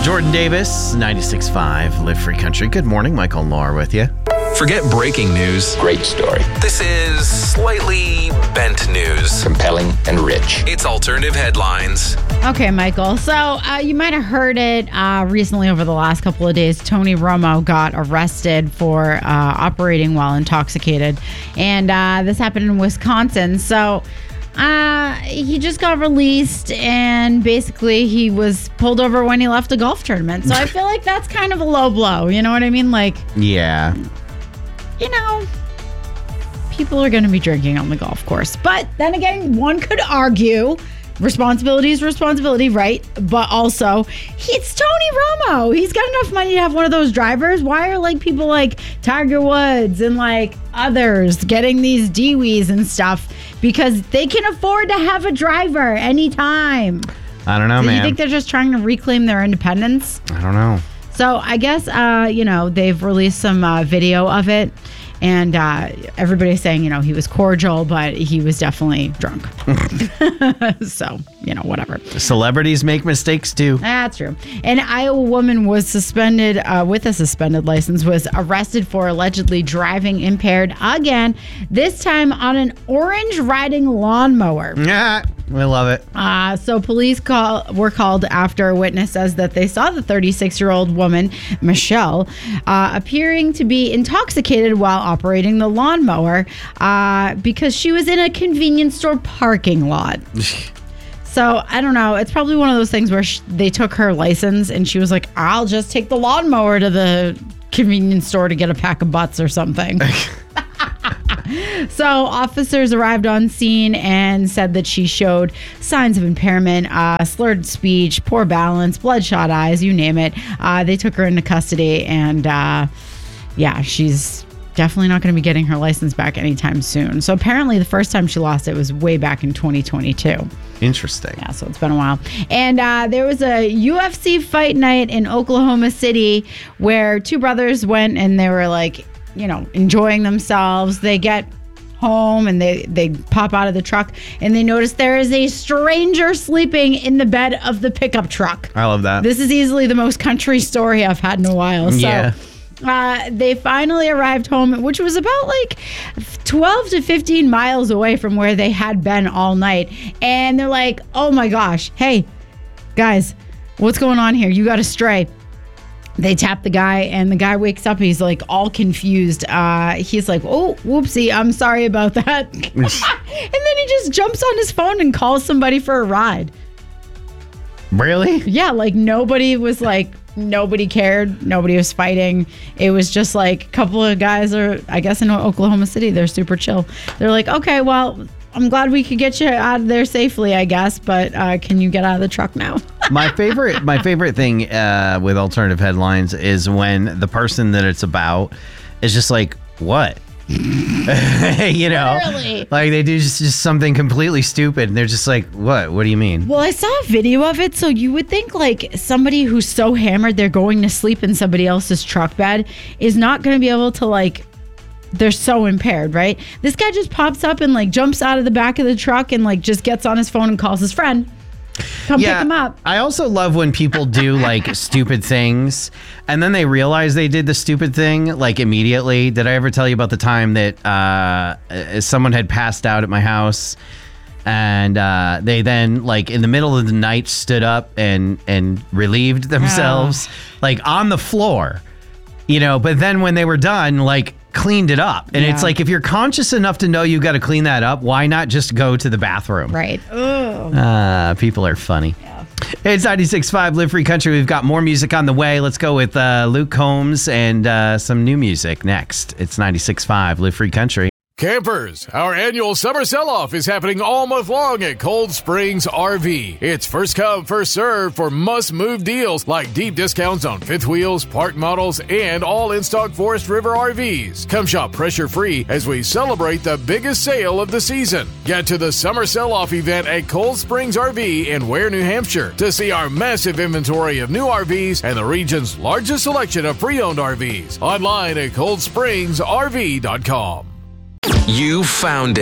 Jordan Davis, 96.5 Live Free Country. Good morning, Michael and Laura with you. Forget breaking news. Great story. This is slightly bent news. Compelling and rich. It's alternative headlines. Okay, Michael. So you might have heard it recently over the last couple of days. Tony Romo got arrested for operating while intoxicated. And this happened in Wisconsin. So he just got released, and basically he was pulled over when he left a golf tournament. So I feel like that's kind of a low blow. You know what I mean? Like, yeah. You know, people are going to be drinking on the golf course. But then again, one could argue responsibility is responsibility, right? But also, it's Tony Romo. He's got enough money to have one of those drivers. Why are like people like Tiger Woods and like others getting these DWIs and stuff? Because they can afford to have a driver anytime. I don't know, man. Do you think they're just trying to reclaim their independence? I don't know. So I guess, they've released some video of it. And everybody's saying, he was cordial, but he was definitely drunk. So, whatever. Celebrities make mistakes, too. That's true. An Iowa woman was suspended with a suspended license, was arrested for allegedly driving impaired again, this time on an orange riding lawnmower. Yeah, we love it. So police were called after a witness says that they saw the 36-year-old woman, Michelle, appearing to be intoxicated while operating the lawnmower because she was in a convenience store parking lot. So I don't know. It's probably one of those things where they took her license and she was like, I'll just take the lawnmower to the convenience store to get a pack of butts or something. So officers arrived on scene and said that she showed signs of impairment, slurred speech, poor balance, bloodshot eyes, you name it. They took her into custody, and she's definitely not going to be getting her license back anytime soon. So apparently the first time she lost it was way back in 2022. Interesting. Yeah, so it's been a while. And there was a UFC fight night in Oklahoma City where two brothers went and they were like, enjoying themselves. They get home and they pop out of the truck and they notice there is a stranger sleeping in the bed of the pickup truck. I love that. This is easily the most country story I've had in a while. So, yeah. They finally arrived home, which was about like 12 to 15 miles away from where they had been all night. And they're like, oh my gosh, hey, guys, what's going on here? You got to stray. They tap the guy, and the guy wakes up. He's like all confused. He's like, oh, whoopsie, I'm sorry about that. And then he just jumps on his phone and calls somebody for a ride. Really? Yeah, like nobody cared. Nobody was fighting. It was just like a couple of guys I guess in Oklahoma City, they're super chill. They're like, okay, well, I'm glad we could get you out of there safely, I guess, but can you get out of the truck now? My favorite thing with alternative headlines is when the person that it's about is just like, what? Literally. Like they do just something completely stupid and they're just like, what do you mean? Well, I saw a video of it, so you would think like somebody who's so hammered they're going to sleep in somebody else's truck bed is not going to be able to like, they're so impaired, right? This guy just pops up and like jumps out of the back of the truck and like just gets on his phone and calls his friend. Come pick him up. I also love when people do like stupid things and then they realize they did the stupid thing like immediately. Did I ever tell you about the time that someone had passed out at my house and they then like in the middle of the night stood up and relieved themselves like on the floor, but then when they were done, like cleaned it up. And it's like, if you're conscious enough to know you got to clean that up, why not just go to the bathroom? Right. Ugh. People are funny. Yeah. It's 96.5 Live Free Country. We've got more music on the way. Let's go with Luke Combs and some new music next. It's 96.5 Live Free Country. Campers, our annual summer sell-off is happening all month long at Cold Springs RV. It's first come, first served for must-move deals like deep discounts on fifth wheels, park models, and all in-stock Forest River RVs. Come shop pressure-free as we celebrate the biggest sale of the season. Get to the summer sell-off event at Cold Springs RV in Ware, New Hampshire to see our massive inventory of new RVs and the region's largest selection of pre-owned RVs. Online at coldspringsrv.com. You found it.